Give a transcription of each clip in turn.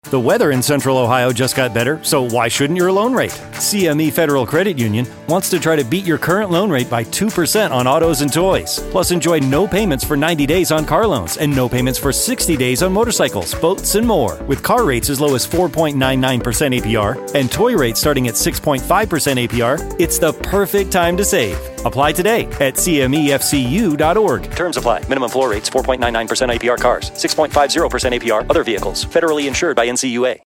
The weather in Central Ohio just got better, so why shouldn't your loan rate? CME Federal Credit Union wants to try to beat your current loan rate by 2% on autos and toys. Plus, enjoy no payments for 90 days on car loans and no payments for 60 days on motorcycles, boats, and more. With car rates as low as 4.99% APR and toy rates starting at 6.5% APR, it's the perfect time to save. Apply today at cmefcu.org. Terms apply. Minimum floor rates 4.99% APR cars, 6.50% APR other vehicles. Federally insured by NCUA.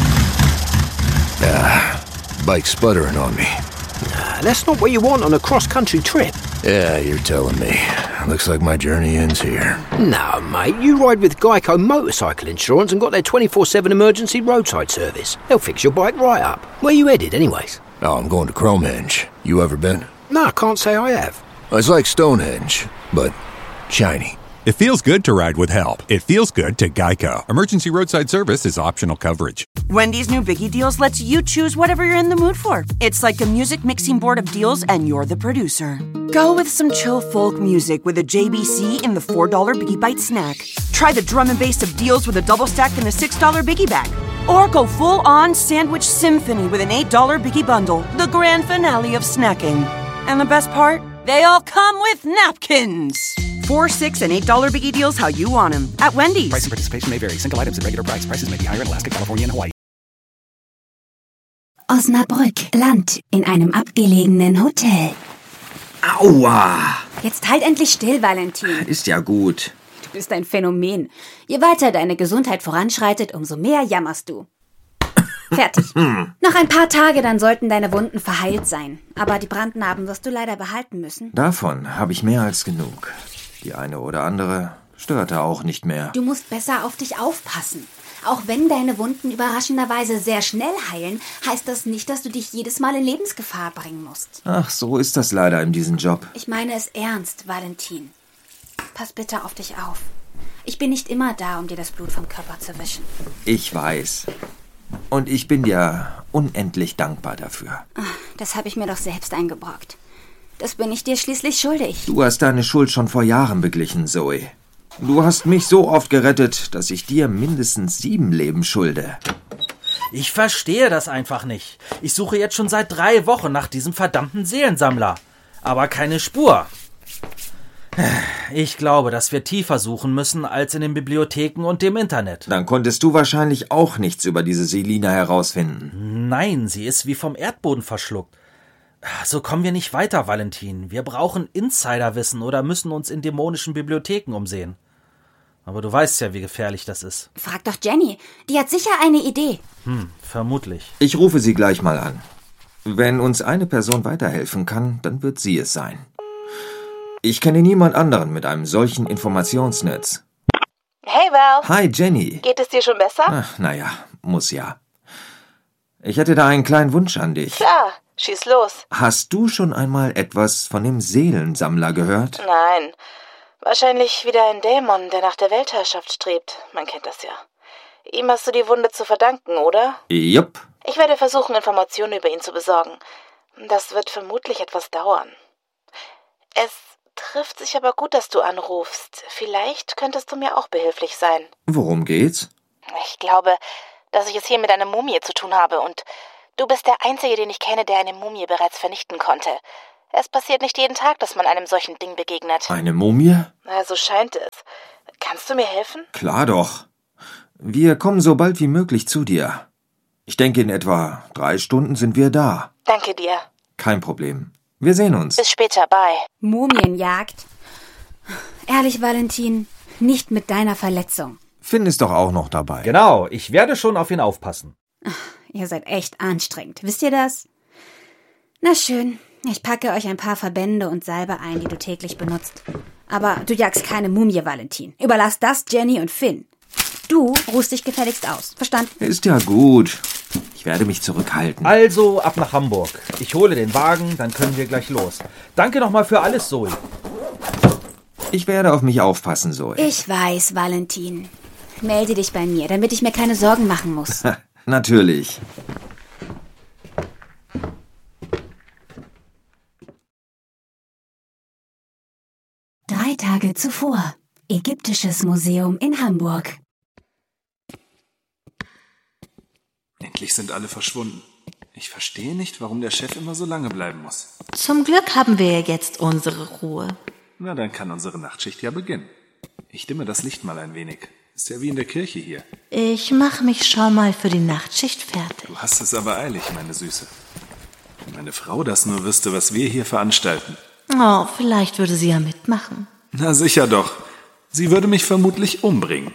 Bike's sputtering on me. That's not what you want on a cross-country trip. Yeah, you're telling me. Looks like my journey ends here. No, mate, you ride with Geico Motorcycle Insurance and got their 24/7 emergency roadside service. They'll fix your bike right up. Where you headed, anyways? Oh, I'm going to Cromehenge. You ever been? No, I can't say I have. It's like Stonehenge, but shiny. It feels good to ride with help. It feels good to Geico. Emergency roadside service is optional coverage. Wendy's new Biggie Deals lets you choose whatever you're in the mood for. It's like a music mixing board of deals, and you're the producer. Go with some chill folk music with a JBC in the $4 Biggie Bite snack. Try the drum and bass of deals with a double stack in the $6 Biggie Bag. Or go full-on sandwich symphony with an $8 Biggie Bundle, the grand finale of snacking. And the best part? They all come with napkins. $4, $6, and $8 Biggie Deals how you want them at Wendy's. Price and participation may vary. Single items at regular price. Prices may be higher in Alaska, California, and Hawaii. Osnabrück, Land in einem abgelegenen Hotel. Aua! Jetzt halt endlich still, Valentin. Ist ja gut. Du bist ein Phänomen. Je weiter deine Gesundheit voranschreitet, umso mehr jammerst du. Fertig. Noch ein paar Tage, dann sollten deine Wunden verheilt sein. Aber die Brandnarben wirst du leider behalten müssen. Davon habe ich mehr als genug. Die eine oder andere störte auch nicht mehr. Du musst besser auf dich aufpassen. Auch wenn deine Wunden überraschenderweise sehr schnell heilen, heißt das nicht, dass du dich jedes Mal in Lebensgefahr bringen musst. Ach, so ist das leider in diesem Job. Ich meine es ernst, Valentin. Pass bitte auf dich auf. Ich bin nicht immer da, um dir das Blut vom Körper zu wischen. Ich weiß. Und ich bin dir unendlich dankbar dafür. Das habe ich mir doch selbst eingebrockt. Das bin ich dir schließlich schuldig. Du hast deine Schuld schon vor Jahren beglichen, Zoe. Du hast mich so oft gerettet, dass ich dir mindestens 7 Leben schulde. Ich verstehe das einfach nicht. Ich suche jetzt schon seit 3 Wochen nach diesem verdammten Seelensammler. Aber keine Spur. Ich glaube, dass wir tiefer suchen müssen als in den Bibliotheken und dem Internet. Dann konntest du wahrscheinlich auch nichts über diese Selina herausfinden. Nein, sie ist wie vom Erdboden verschluckt. So kommen wir nicht weiter, Valentin. Wir brauchen Insiderwissen oder müssen uns in dämonischen Bibliotheken umsehen. Aber du weißt ja, wie gefährlich das ist. Frag doch Jenny. Die hat sicher eine Idee. Vermutlich. Ich rufe sie gleich mal an. Wenn uns eine Person weiterhelfen kann, dann wird sie es sein. Ich kenne niemand anderen mit einem solchen Informationsnetz. Hey Val. Hi Jenny. Geht es dir schon besser? Ach, naja, muss ja. Ich hätte da einen kleinen Wunsch an dich. Klar, schieß los. Hast du schon einmal etwas von dem Seelensammler gehört? Nein, wahrscheinlich wieder ein Dämon, der nach der Weltherrschaft strebt. Man kennt das ja. Ihm hast du die Wunde zu verdanken, oder? Jupp. Ich werde versuchen, Informationen über ihn zu besorgen. Das wird vermutlich etwas dauern. Es trifft sich aber gut, dass du anrufst. Vielleicht könntest du mir auch behilflich sein. Worum geht's? Ich glaube, dass ich es hier mit einer Mumie zu tun habe und du bist der Einzige, den ich kenne, der eine Mumie bereits vernichten konnte. Es passiert nicht jeden Tag, dass man einem solchen Ding begegnet. Eine Mumie? Na, so scheint es. Kannst du mir helfen? Klar doch. Wir kommen so bald wie möglich zu dir. Ich denke, in etwa 3 Stunden sind wir da. Danke dir. Kein Problem. Wir sehen uns. Bis später, bye. Mumienjagd? Ehrlich, Valentin, nicht mit deiner Verletzung. Finn ist doch auch noch dabei. Genau, ich werde schon auf ihn aufpassen. Ihr seid echt anstrengend, wisst ihr das? Na schön, ich packe euch ein paar Verbände und Salbe ein, die du täglich benutzt. Aber du jagst keine Mumie, Valentin. Überlass das Jenny und Finn. Du ruhst dich gefälligst aus. Verstanden? Ist ja gut. Ich werde mich zurückhalten. Also ab nach Hamburg. Ich hole den Wagen, dann können wir gleich los. Danke nochmal für alles, Zoe. Ich werde auf mich aufpassen, Zoe. Ich weiß, Valentin. Melde dich bei mir, damit ich mir keine Sorgen machen muss. Natürlich. Drei Tage zuvor. Ägyptisches Museum in Hamburg. Endlich sind alle verschwunden. Ich verstehe nicht, warum der Chef immer so lange bleiben muss. Zum Glück haben wir ja jetzt unsere Ruhe. Na, dann kann unsere Nachtschicht ja beginnen. Ich dimme das Licht mal ein wenig. Ist ja wie in der Kirche hier. Ich mache mich schon mal für die Nachtschicht fertig. Du hast es aber eilig, meine Süße. Wenn meine Frau das nur wüsste, was wir hier veranstalten. Oh, vielleicht würde sie ja mitmachen. Na sicher doch. Sie würde mich vermutlich umbringen.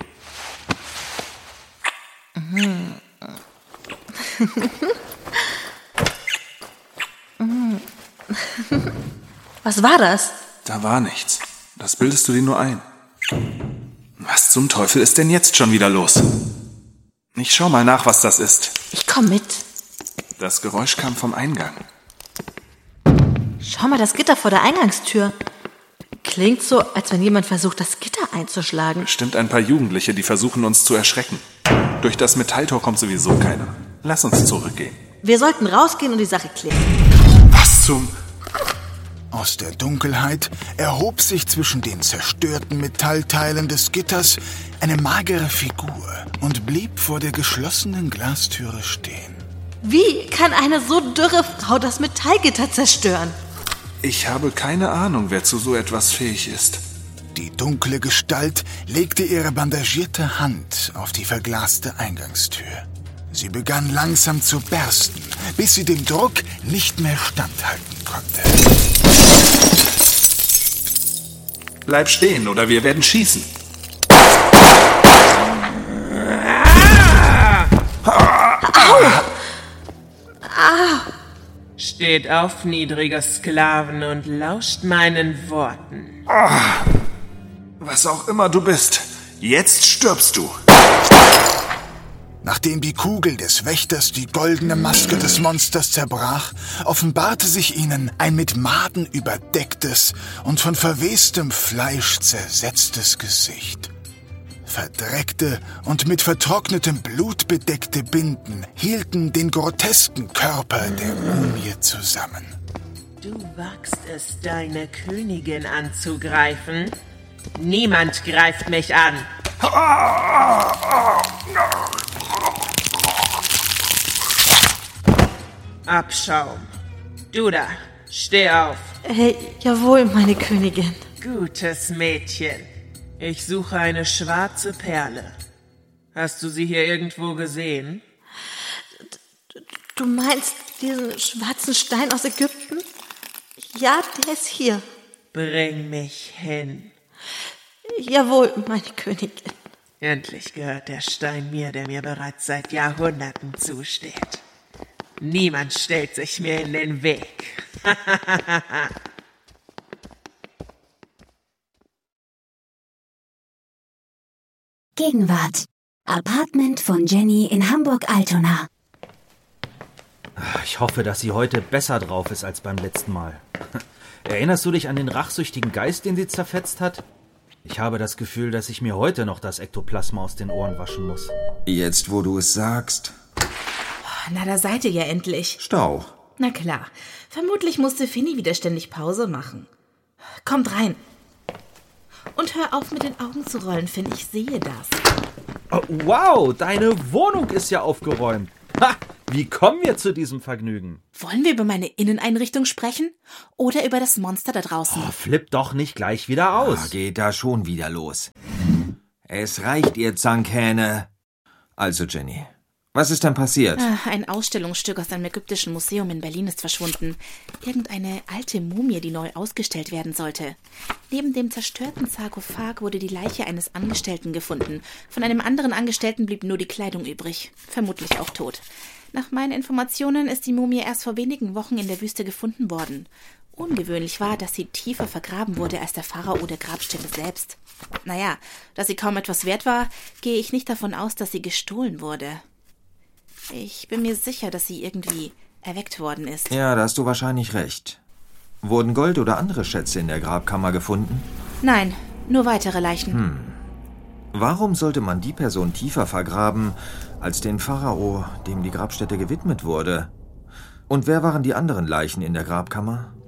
Was war das? Da war nichts. Das bildest du dir nur ein. Was zum Teufel ist denn jetzt schon wieder los? Ich schau mal nach, was das ist. Ich komm mit. Das Geräusch kam vom Eingang. Schau mal, das Gitter vor der Eingangstür. Klingt so, als wenn jemand versucht, das Gitter einzuschlagen. Bestimmt ein paar Jugendliche, die versuchen, uns zu erschrecken. Durch das Metalltor kommt sowieso keiner. Lass uns zurückgehen. Wir sollten rausgehen und die Sache klären. Was zum... Aus der Dunkelheit erhob sich zwischen den zerstörten Metallteilen des Gitters eine magere Figur und blieb vor der geschlossenen Glastüre stehen. Wie kann eine so dürre Frau das Metallgitter zerstören? Ich habe keine Ahnung, wer zu so etwas fähig ist. Die dunkle Gestalt legte ihre bandagierte Hand auf die verglaste Eingangstür. Sie begann langsam zu bersten, bis sie dem Druck nicht mehr standhalten konnte. Bleib stehen, oder wir werden schießen. Steht auf, niedriger Sklaven, und lauscht meinen Worten. Was auch immer du bist, jetzt stirbst du. Nachdem die Kugel des Wächters die goldene Maske des Monsters zerbrach, offenbarte sich ihnen ein mit Maden überdecktes und von verwestem Fleisch zersetztes Gesicht. Verdreckte und mit vertrocknetem Blut bedeckte Binden hielten den grotesken Körper der Mumie zusammen. Du wagst es, deine Königin anzugreifen? Niemand greift mich an. Abschaum. Du da, steh auf. Jawohl, meine Königin. Gutes Mädchen. Ich suche eine schwarze Perle. Hast du sie hier irgendwo gesehen? Du meinst diesen schwarzen Stein aus Ägypten? Ja, der ist hier. Bring mich hin. Jawohl, meine Königin. Endlich gehört der Stein mir, der mir bereits seit Jahrhunderten zusteht. Niemand stellt sich mir in den Weg. Gegenwart. Apartment von Jenny in Hamburg-Altona. Ich hoffe, dass sie heute besser drauf ist als beim letzten Mal. Erinnerst du dich an den rachsüchtigen Geist, den sie zerfetzt hat? Ich habe das Gefühl, dass ich mir heute noch das Ektoplasma aus den Ohren waschen muss. Jetzt, wo du es sagst. Na, da seid ihr ja endlich. Stau. Na klar. Vermutlich musste Finny wieder ständig Pause machen. Kommt rein. Und hör auf, mit den Augen zu rollen, Finn. Ich sehe das. Oh, wow, deine Wohnung ist ja aufgeräumt. Ha, wie kommen wir zu diesem Vergnügen? Wollen wir über meine Inneneinrichtung sprechen? Oder über das Monster da draußen? Oh, flipp doch nicht gleich wieder aus. Geht da schon wieder los. Es reicht, ihr Zankhähne. Also, Jenny, was ist denn passiert? Ein Ausstellungsstück aus einem ägyptischen Museum in Berlin ist verschwunden. Irgendeine alte Mumie, die neu ausgestellt werden sollte. Neben dem zerstörten Sarkophag wurde die Leiche eines Angestellten gefunden. Von einem anderen Angestellten blieb nur die Kleidung übrig. Vermutlich auch tot. Nach meinen Informationen ist die Mumie erst vor wenigen Wochen in der Wüste gefunden worden. Ungewöhnlich war, dass sie tiefer vergraben wurde als der Pharao der Grabstelle selbst. Naja, da sie kaum etwas wert war, gehe ich nicht davon aus, dass sie gestohlen wurde. Ich bin mir sicher, dass sie irgendwie erweckt worden ist. Ja, da hast du wahrscheinlich recht. Wurden Gold oder andere Schätze in der Grabkammer gefunden? Nein, nur weitere Leichen. Warum sollte man die Person tiefer vergraben als den Pharao, dem die Grabstätte gewidmet wurde? Und wer waren die anderen Leichen in der Grabkammer?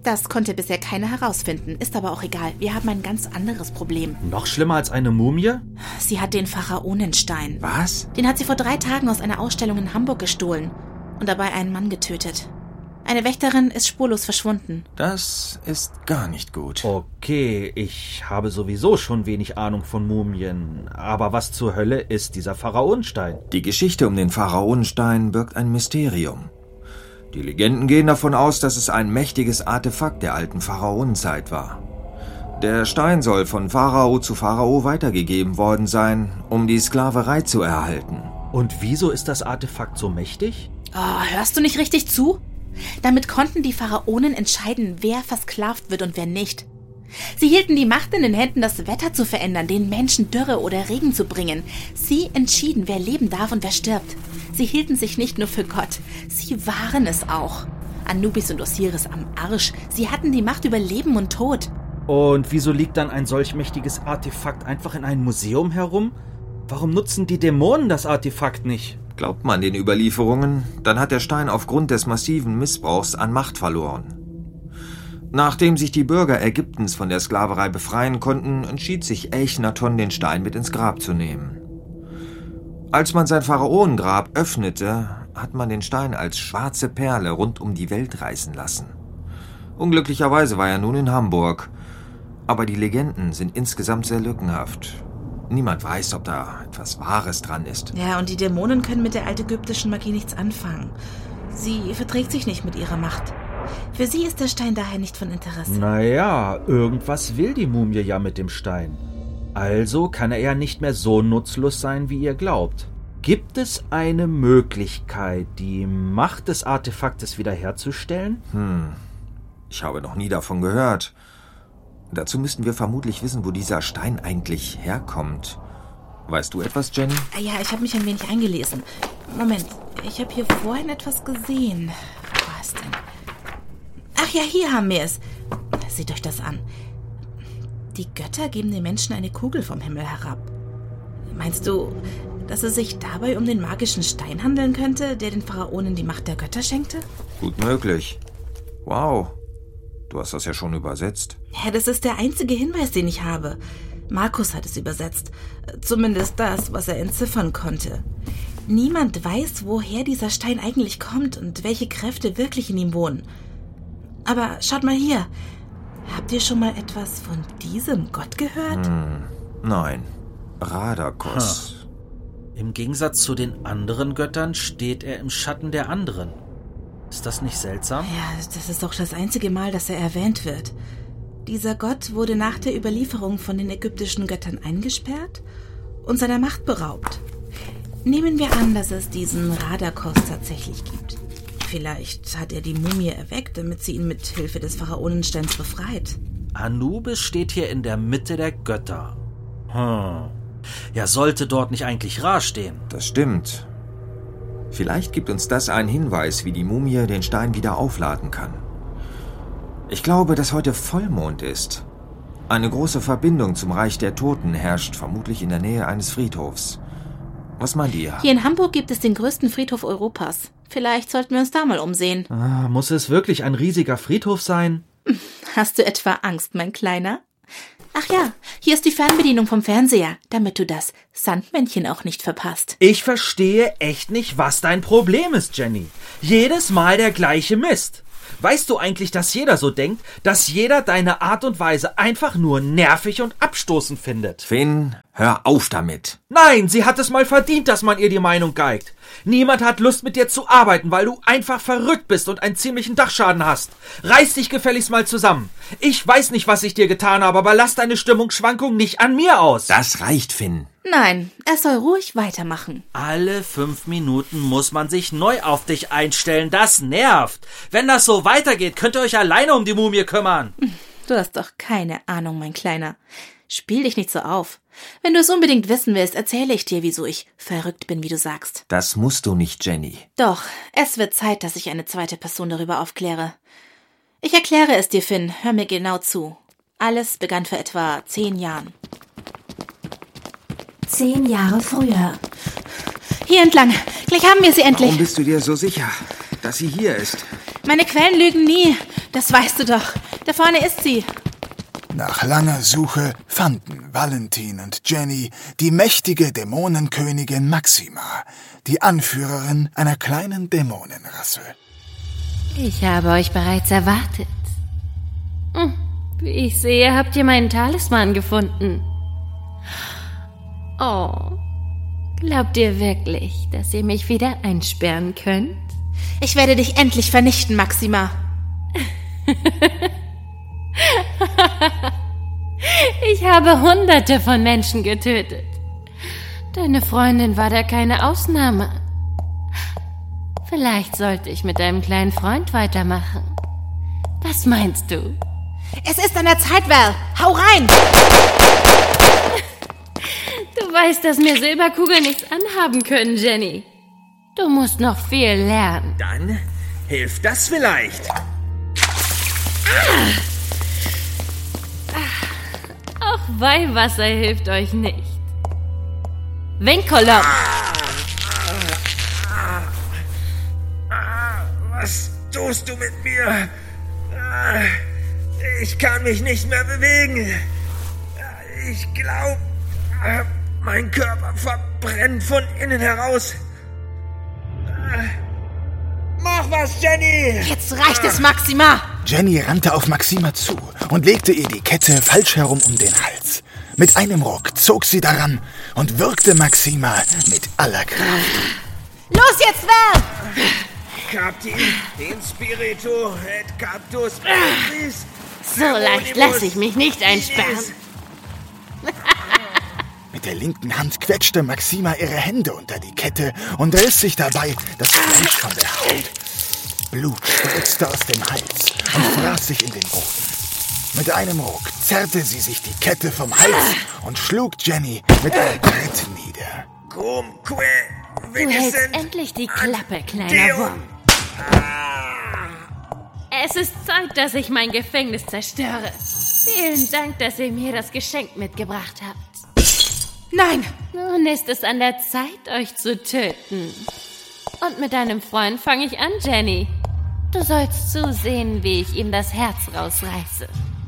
Das konnte bisher keiner herausfinden, ist aber auch egal. Wir haben ein ganz anderes Problem. Noch schlimmer als eine Mumie? Sie hat den Pharaonenstein. Was? Den hat sie vor 3 Tagen aus einer Ausstellung in Hamburg gestohlen und dabei einen Mann getötet. Eine Wächterin ist spurlos verschwunden. Das ist gar nicht gut. Okay, ich habe sowieso schon wenig Ahnung von Mumien. Aber was zur Hölle ist dieser Pharaonenstein? Die Geschichte um den Pharaonenstein birgt ein Mysterium. Die Legenden gehen davon aus, dass es ein mächtiges Artefakt der alten Pharaonenzeit war. Der Stein soll von Pharao zu Pharao weitergegeben worden sein, um die Sklaverei zu erhalten. Und wieso ist das Artefakt so mächtig? Oh, hörst du nicht richtig zu? Damit konnten die Pharaonen entscheiden, wer versklavt wird und wer nicht. Sie hielten die Macht in den Händen, das Wetter zu verändern, den Menschen Dürre oder Regen zu bringen. Sie entschieden, wer leben darf und wer stirbt. Sie hielten sich nicht nur für Gott, sie waren es auch. Anubis und Osiris am Arsch, sie hatten die Macht über Leben und Tod. Und wieso liegt dann ein solch mächtiges Artefakt einfach in einem Museum herum? Warum nutzen die Dämonen das Artefakt nicht? Glaubt man den Überlieferungen, dann hat der Stein aufgrund des massiven Missbrauchs an Macht verloren. Nachdem sich die Bürger Ägyptens von der Sklaverei befreien konnten, entschied sich Echnaton, den Stein mit ins Grab zu nehmen. Als man sein Pharaonengrab öffnete, hat man den Stein als schwarze Perle rund um die Welt reißen lassen. Unglücklicherweise war er nun in Hamburg, aber die Legenden sind insgesamt sehr lückenhaft. Niemand weiß, ob da etwas Wahres dran ist. Ja, und die Dämonen können mit der altägyptischen Magie nichts anfangen. Sie verträgt sich nicht mit ihrer Macht. Für sie ist der Stein daher nicht von Interesse. Naja, irgendwas will die Mumie ja mit dem Stein. Also kann er ja nicht mehr so nutzlos sein, wie ihr glaubt. Gibt es eine Möglichkeit, die Macht des Artefaktes wiederherzustellen? Ich habe noch nie davon gehört. Dazu müssten wir vermutlich wissen, wo dieser Stein eigentlich herkommt. Weißt du etwas, Jenny? Ja, ich habe mich ein wenig eingelesen. Moment, ich habe hier vorhin etwas gesehen. Wo war es denn? Ach ja, hier haben wir es. Seht euch das an. Die Götter geben den Menschen eine Kugel vom Himmel herab. Meinst du, dass es sich dabei um den magischen Stein handeln könnte, der den Pharaonen die Macht der Götter schenkte? Gut möglich. Wow, du hast das ja schon übersetzt. Ja, das ist der einzige Hinweis, den ich habe. Markus hat es übersetzt. Zumindest das, was er entziffern konnte. Niemand weiß, woher dieser Stein eigentlich kommt und welche Kräfte wirklich in ihm wohnen. Aber schaut mal hier. Habt ihr schon mal etwas von diesem Gott gehört? Nein. Rhadakos. Im Gegensatz zu den anderen Göttern steht er im Schatten der anderen. Ist das nicht seltsam? Ja, das ist doch das einzige Mal, dass er erwähnt wird. Dieser Gott wurde nach der Überlieferung von den ägyptischen Göttern eingesperrt und seiner Macht beraubt. Nehmen wir an, dass es diesen Rhadakos tatsächlich gibt. Vielleicht hat er die Mumie erweckt, damit sie ihn mit Hilfe des Pharaonensteins befreit. Anubis steht hier in der Mitte der Götter. Ja, sollte dort nicht eigentlich Ra stehen? Das stimmt. Vielleicht gibt uns das einen Hinweis, wie die Mumie den Stein wieder aufladen kann. Ich glaube, dass heute Vollmond ist. Eine große Verbindung zum Reich der Toten herrscht vermutlich in der Nähe eines Friedhofs. Was meint ihr? Hier in Hamburg gibt es den größten Friedhof Europas. Vielleicht sollten wir uns da mal umsehen. Muss es wirklich ein riesiger Friedhof sein? Hast du etwa Angst, mein Kleiner? Ach ja, hier ist die Fernbedienung vom Fernseher, damit du das Sandmännchen auch nicht verpasst. Ich verstehe echt nicht, was dein Problem ist, Jenny. Jedes Mal der gleiche Mist. Weißt du eigentlich, dass jeder so denkt, dass jeder deine Art und Weise einfach nur nervig und abstoßend findet? Finn, hör auf damit. Nein, sie hat es mal verdient, dass man ihr die Meinung geigt. Niemand hat Lust, mit dir zu arbeiten, weil du einfach verrückt bist und einen ziemlichen Dachschaden hast. Reiß dich gefälligst mal zusammen. Ich weiß nicht, was ich dir getan habe, aber lass deine Stimmungsschwankung nicht an mir aus. Das reicht, Finn. Nein, er soll ruhig weitermachen. Alle 5 Minuten muss man sich neu auf dich einstellen. Das nervt. Wenn das so weitergeht, könnt ihr euch alleine um die Mumie kümmern. Du hast doch keine Ahnung, mein Kleiner. Spiel dich nicht so auf. Wenn du es unbedingt wissen willst, erzähle ich dir, wieso ich verrückt bin, wie du sagst. Das musst du nicht, Jenny. Doch, es wird Zeit, dass ich eine zweite Person darüber aufkläre. Ich erkläre es dir, Finn. Hör mir genau zu. Alles begann vor etwa 10 Jahren. 10 Jahre früher. Hier entlang. Gleich haben wir sie endlich. Warum bist du dir so sicher, dass sie hier ist? Meine Quellen lügen nie. Das weißt du doch. Da vorne ist sie. Nach langer Suche fanden Valentin und Jenny die mächtige Dämonenkönigin Maxima, die Anführerin einer kleinen Dämonenrasse. Ich habe euch bereits erwartet. Wie ich sehe, habt ihr meinen Talisman gefunden. Oh, glaubt ihr wirklich, dass ihr mich wieder einsperren könnt? Ich werde dich endlich vernichten, Maxima. Ich habe Hunderte von Menschen getötet. Deine Freundin war da keine Ausnahme. Vielleicht sollte ich mit deinem kleinen Freund weitermachen. Was meinst du? Es ist an der Zeit, Val. Hau rein! Du weißt, dass mir Silberkugeln nichts anhaben können, Jenny. Du musst noch viel lernen. Dann hilft das vielleicht. Auch Weihwasser hilft euch nicht. Winkolop! Was tust du mit mir? Ich kann mich nicht mehr bewegen. Ich glaube, mein Körper verbrennt von innen heraus. Mach was, Jenny! Jetzt reicht es, Maxima! Jenny rannte auf Maxima zu und legte ihr die Kette falsch herum um den Hals. Mit einem Ruck zog sie daran und würgte Maxima mit aller Kraft. Los jetzt, Val! Capti, in spiritu et captus patris. So leicht lasse ich mich nicht einsperren. Mit der linken Hand quetschte Maxima ihre Hände unter die Kette und riss sich dabei das Fleisch von der Haut. Blut spritzte aus dem Hals und fraß sich in den Boden. Mit einem Ruck zerrte sie sich die Kette vom Hals und schlug Jenny mit einem Tritt nieder. Du hältst endlich die Klappe, kleiner Wurm. Es ist Zeit, dass ich mein Gefängnis zerstöre. Vielen Dank, dass ihr mir das Geschenk mitgebracht habt. Nein! Nun ist es an der Zeit, euch zu töten. Und mit deinem Freund fange ich an, Jenny. Du sollst zusehen, wie ich ihm das Herz rausreiße.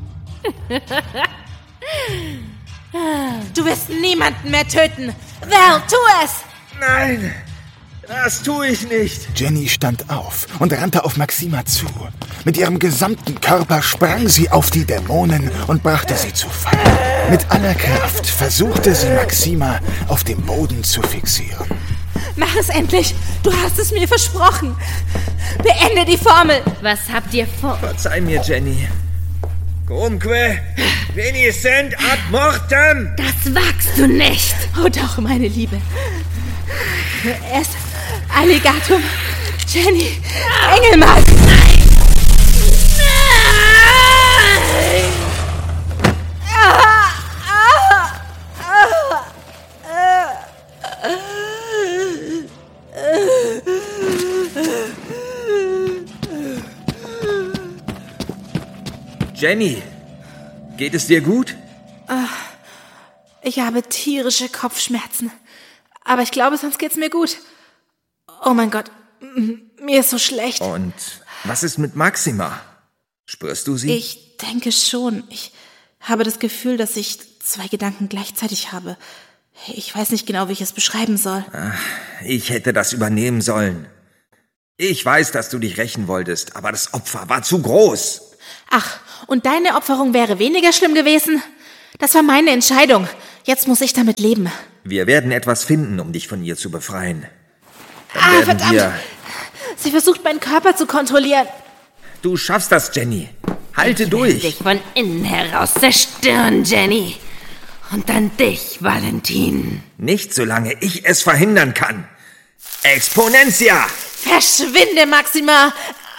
Du wirst niemanden mehr töten. Val, tu es! Nein, das tue ich nicht. Jenny stand auf und rannte auf Maxima zu. Mit ihrem gesamten Körper sprang sie auf die Dämonen und brachte sie zu Fall. Mit aller Kraft versuchte sie Maxima auf dem Boden zu fixieren. Mach es endlich! Du hast es mir versprochen! Beende die Formel! Was habt ihr vor? Verzeih mir, Jenny. Cumque finiscent ad mortem! Das wagst du nicht! Oh doch, meine Liebe. Erst Alligatum, Jenny, Engelmann! Nein! Jenny, geht es dir gut? Ich habe tierische Kopfschmerzen. Aber ich glaube, sonst geht's mir gut. Oh mein Gott, mir ist so schlecht. Und was ist mit Maxima? Spürst du sie? Ich denke schon. Ich habe das Gefühl, dass ich 2 Gedanken gleichzeitig habe. Ich weiß nicht genau, wie ich es beschreiben soll. Ich hätte das übernehmen sollen. Ich weiß, dass du dich rächen wolltest, aber das Opfer war zu groß. Ach, und deine Opferung wäre weniger schlimm gewesen? Das war meine Entscheidung. Jetzt muss ich damit leben. Wir werden etwas finden, um dich von ihr zu befreien. Dann verdammt! Sie versucht, meinen Körper zu kontrollieren. Du schaffst das, Jenny. Halte durch. Ich werde dich von innen heraus zerstören, Jenny. Und dann dich, Valentin. Nicht solange ich es verhindern kann. Exponentia! Verschwinde, Maxima!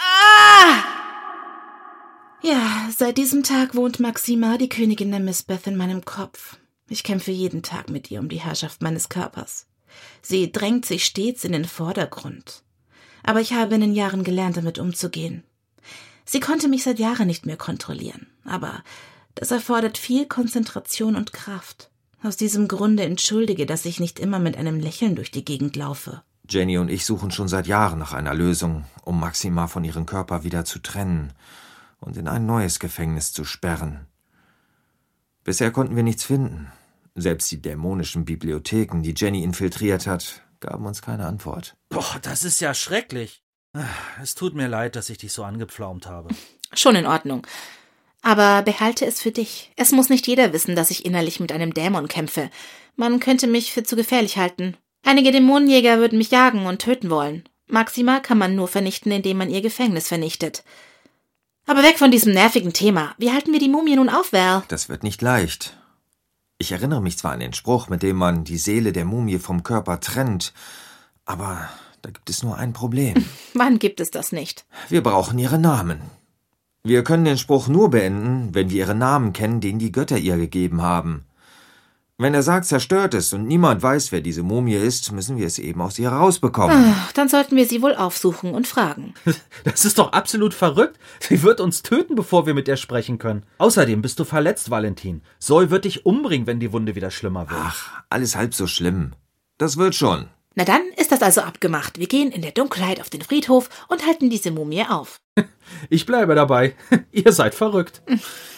Ja, seit diesem Tag wohnt Maxima, die Königin der Mistbeth, in meinem Kopf. Ich kämpfe jeden Tag mit ihr um die Herrschaft meines Körpers. Sie drängt sich stets in den Vordergrund. Aber ich habe in den Jahren gelernt, damit umzugehen. Sie konnte mich seit Jahren nicht mehr kontrollieren, aber das erfordert viel Konzentration und Kraft. Aus diesem Grunde entschuldige, dass ich nicht immer mit einem Lächeln durch die Gegend laufe. Jenny und ich suchen schon seit Jahren nach einer Lösung, um Maxima von ihrem Körper wieder zu trennen und in ein neues Gefängnis zu sperren. Bisher konnten wir nichts finden. Selbst die dämonischen Bibliotheken, die Jenny infiltriert hat, gaben uns keine Antwort. Boah, das ist ja schrecklich. Es tut mir leid, dass ich dich so angepflaumt habe. Schon in Ordnung. Aber behalte es für dich. Es muss nicht jeder wissen, dass ich innerlich mit einem Dämon kämpfe. Man könnte mich für zu gefährlich halten. Einige Dämonenjäger würden mich jagen und töten wollen. Maxima kann man nur vernichten, indem man ihr Gefängnis vernichtet. Aber weg von diesem nervigen Thema. Wie halten wir die Mumie nun auf, Val? Das wird nicht leicht. Ich erinnere mich zwar an den Spruch, mit dem man die Seele der Mumie vom Körper trennt, aber da gibt es nur ein Problem. Wann gibt es das nicht? Wir brauchen ihre Namen. Wir können den Spruch nur beenden, wenn wir ihren Namen kennen, den die Götter ihr gegeben haben. Wenn der Sarg zerstört ist und niemand weiß, wer diese Mumie ist, müssen wir es eben aus ihr rausbekommen. Dann sollten wir sie wohl aufsuchen und fragen. Das ist doch absolut verrückt. Sie wird uns töten, bevor wir mit ihr sprechen können. Außerdem bist du verletzt, Valentin. Sol wird dich umbringen, wenn die Wunde wieder schlimmer wird. Ach, alles halb so schlimm. Das wird schon. Na dann ist das also abgemacht. Wir gehen in der Dunkelheit auf den Friedhof und halten diese Mumie auf. Ich bleibe dabei. Ihr seid verrückt.